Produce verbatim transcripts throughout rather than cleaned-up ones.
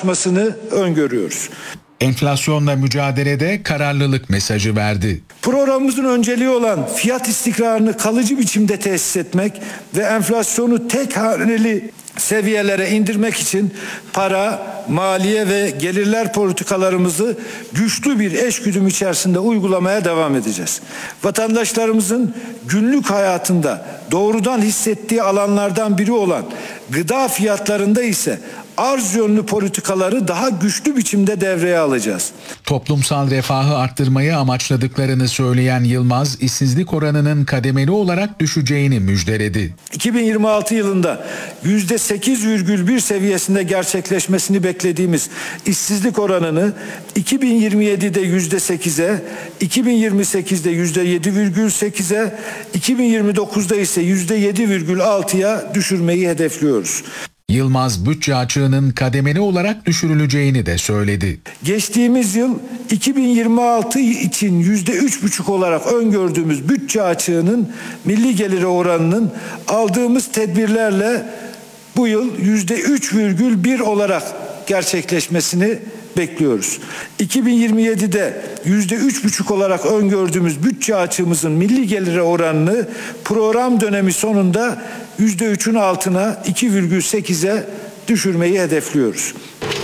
ulaşmasını öngörüyoruz. Enflasyonla mücadelede kararlılık mesajı verdi. Programımızın önceliği olan fiyat istikrarını kalıcı biçimde tesis etmek ve enflasyonu tek haneli seviyelere indirmek için para, maliye ve gelirler politikalarımızı güçlü bir eşgüdüm içerisinde uygulamaya devam edeceğiz. Vatandaşlarımızın günlük hayatında doğrudan hissettiği alanlardan biri olan gıda fiyatlarında ise arz yönlü politikaları daha güçlü biçimde devreye alacağız. Toplumsal refahı arttırmayı amaçladıklarını söyleyen Yılmaz, işsizlik oranının kademeli olarak düşeceğini müjdeledi. iki bin yirmi altı yılında yüzde sekiz virgül bir seviyesinde gerçekleşmesini beklediğimiz işsizlik oranını iki bin yirmi yedide yüzde sekize, iki bin yirmi sekizde yüzde yedi virgül sekize, iki bin yirmi dokuzda ise yüzde yedi virgül altıya düşürmeyi hedefliyoruz. Yılmaz, bütçe açığının kademeli olarak düşürüleceğini de söyledi. Geçtiğimiz yıl iki bin yirmi altı için yüzde üç buçuk olarak öngördüğümüz bütçe açığının milli geliri oranının aldığımız tedbirlerle bu yıl yüzde üç virgül bir olarak gerçekleşmesini bekliyoruz. iki bin yirmi yedide yüzde üç buçuk olarak öngördüğümüz bütçe açığımızın milli geliri oranını program dönemi sonunda yüzde üçün altına iki virgül sekize düşürmeyi hedefliyoruz.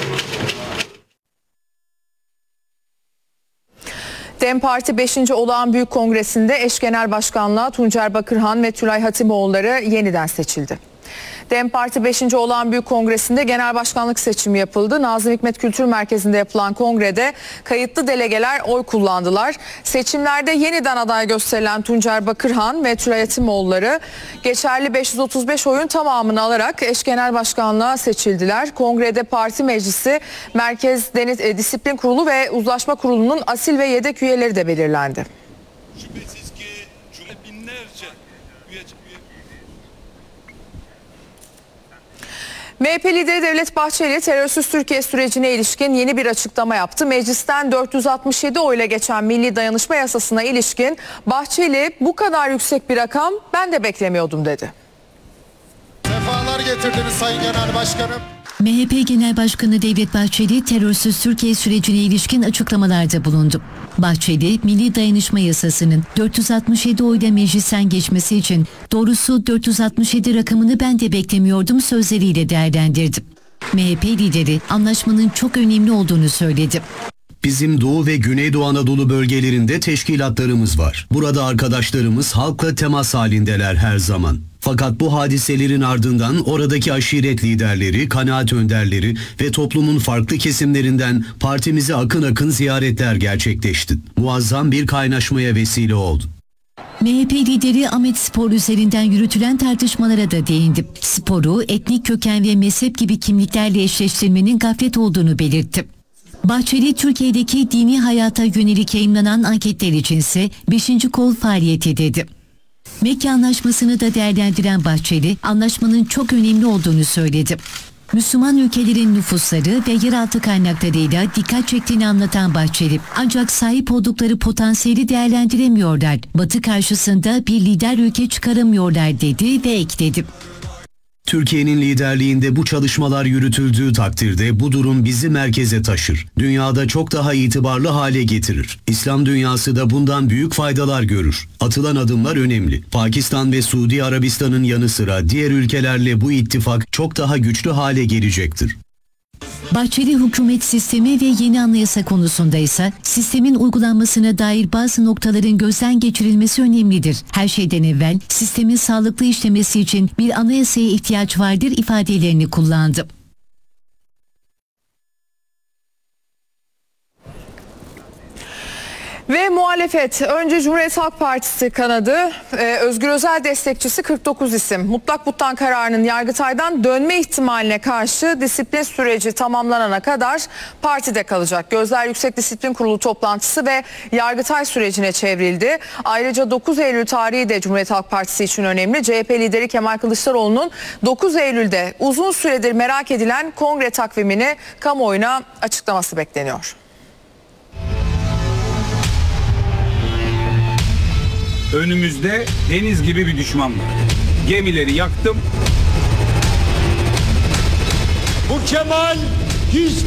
DEM Parti beşinci Olağan Büyük Kongresi'nde eş genel başkanlığa Tuncer Bakırhan ve Tülay Hatimoğulları yeniden seçildi. DEM Parti beşinci Olağan Büyük Kongresi'nde genel başkanlık seçimi yapıldı. Nazım Hikmet Kültür Merkezi'nde yapılan kongrede kayıtlı delegeler oy kullandılar. Seçimlerde yeniden aday gösterilen Tuncer Bakırhan ve Tülay Hatimoğulları geçerli beş yüz otuz beş oyun tamamını alarak eş genel başkanlığa seçildiler. Kongrede parti meclisi, Merkez Deniz, e, Disiplin Kurulu ve Uzlaşma Kurulu'nun asil ve yedek üyeleri de belirlendi. Şüphesiz ki binlerce üye M H P lideri Devlet Bahçeli terörsüz Türkiye sürecine ilişkin yeni bir açıklama yaptı. Meclisten dört yüz altmış yedi oyla geçen Milli Dayanışma Yasası'na ilişkin Bahçeli, bu kadar yüksek bir rakam ben de beklemiyordum dedi. Sefalar getirdiniz Sayın Genel Başkanım. M H P Genel Başkanı Devlet Bahçeli terörsüz Türkiye sürecine ilişkin açıklamalarda bulundu. Bahçeli, Milli Dayanışma Yasası'nın dört yüz altmış yedi oyla meclisten geçmesi için doğrusu dört yüz altmış yedi rakamını ben de beklemiyordum sözleriyle değerlendirdi. M H P lideri anlaşmanın çok önemli olduğunu söyledi. Bizim Doğu ve Güneydoğu Anadolu bölgelerinde teşkilatlarımız var. Burada arkadaşlarımız halkla temas halindeler her zaman. Fakat bu hadiselerin ardından oradaki aşiret liderleri, kanaat önderleri ve toplumun farklı kesimlerinden partimize akın akın ziyaretler gerçekleşti. Muazzam bir kaynaşmaya vesile oldu. M H P lideri Ahmet Spor üzerinden yürütülen tartışmalara da değindi. Sporu etnik köken ve mezhep gibi kimliklerle eşleştirmenin gaflet olduğunu belirtti. Bahçeli, Türkiye'deki dini hayata yönelik yayımlanan anketler içinse beşinci kol faaliyeti dedi. Mekke Anlaşması'nı da değerlendiren Bahçeli, anlaşmanın çok önemli olduğunu söyledi. Müslüman ülkelerin nüfusları ve yeraltı kaynaklarıyla dikkat çektiğini anlatan Bahçeli, ancak sahip oldukları potansiyeli değerlendiremiyorlar, Batı karşısında bir lider ülke çıkaramıyorlar dedi ve ekledi. Türkiye'nin liderliğinde bu çalışmalar yürütüldüğü takdirde bu durum bizi merkeze taşır. Dünyada çok daha itibarlı hale getirir. İslam dünyası da bundan büyük faydalar görür. Atılan adımlar önemli. Pakistan ve Suudi Arabistan'ın yanı sıra diğer ülkelerle bu ittifak çok daha güçlü hale gelecektir. Bahçeli, hükümet sistemi ve yeni anayasa konusunda ise sistemin uygulanmasına dair bazı noktaların gözden geçirilmesi önemlidir. Her şeyden evvel sistemin sağlıklı işlemesi için bir anayasaya ihtiyaç vardır ifadelerini kullandı. Ve muhalefet, önce Cumhuriyet Halk Partisi kanadı, e, Özgür Özel destekçisi kırk dokuz isim. Mutlak buttan kararının Yargıtay'dan dönme ihtimaline karşı disiplin süreci tamamlanana kadar partide kalacak. Gözler Yüksek Disiplin Kurulu toplantısı ve Yargıtay sürecine çevrildi. Ayrıca dokuz Eylül tarihi de Cumhuriyet Halk Partisi için önemli. C H P lideri Kemal Kılıçdaroğlu'nun dokuz Eylül'de uzun süredir merak edilen kongre takvimini kamuoyuna açıklaması bekleniyor. Önümüzde deniz gibi bir düşman var. Gemileri yaktım. Bu Kemal hiç